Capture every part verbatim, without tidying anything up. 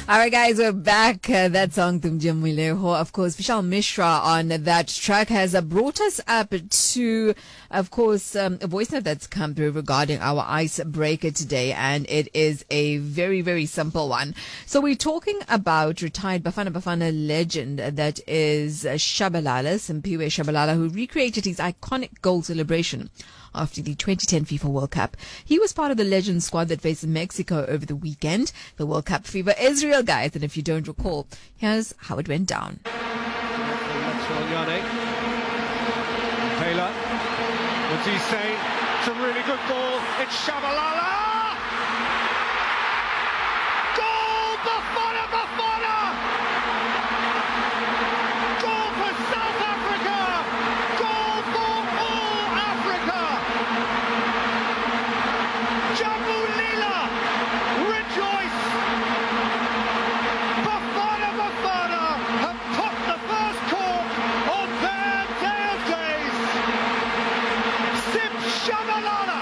All right, guys, we're back. Uh, that song, Tum Jamule Ho, of course, Vishal Mishra on that track has uh, brought us up to, of course, um, a voice note that's come through regarding our icebreaker today, and it is a very, very simple one. So we're talking about retired Bafana Bafana legend that is uh, Shabalala, Simpiwe Shabalala, who recreated his iconic goal celebration after the twenty ten FIFA World Cup. He was part of the legend squad that faced Mexico over the weekend. The World Cup fever is real, guys, and if you don't recall, here's how it went down. Taylor, what's he say? It's a really good ball. It's Shabalala! Goal! Bafana Bafana! Goal for South Africa! Goal for all Africa! Jambu Lila, rejoice! Bafana Bafana have put the first cork on their day of days! Sim Shabalala!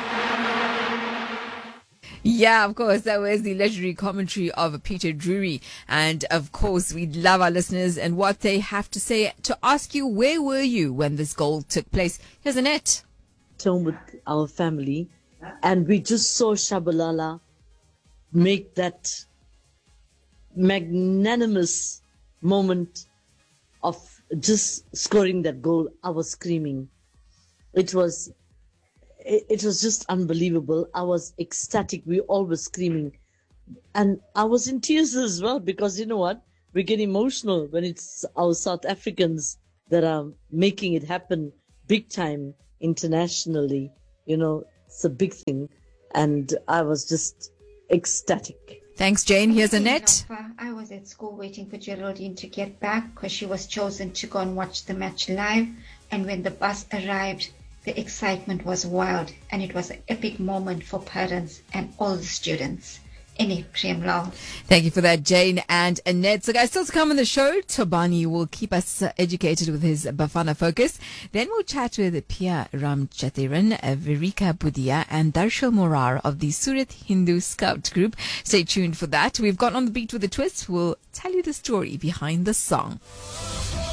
Yeah, of course, that was the legendary commentary of Peter Drury. And of course, we love our listeners and what they have to say to ask you, where were you when this goal took place? Here's Annette. Home with our family, and we just saw Shabalala make that magnanimous moment of just scoring that goal. I was screaming. It was, it, it was just unbelievable. I was ecstatic. We all were screaming, and I was in tears as well, because you know what? We get emotional when it's our South Africans that are making it happen big time internationally. You know, it's a big thing, and I was just ecstatic. Thanks, Jane. Here's Annette. I was at school waiting for Geraldine to get back because she was chosen to go and watch the match live. And when the bus arrived, the excitement was wild, and it was an epic moment for parents and all the students. Any Premlal. Thank you for that, Jane and Annette. So, guys, still to come on the show, Tobani will keep us uh, educated with his Bafana focus. Then we'll chat with Pia Ramchathiran, uh, Virika Budia, and Darshil Morar of the Surat Hindu Scout Group. Stay tuned for that. We've got On the Beat with a Twist. We'll tell you the story behind the song.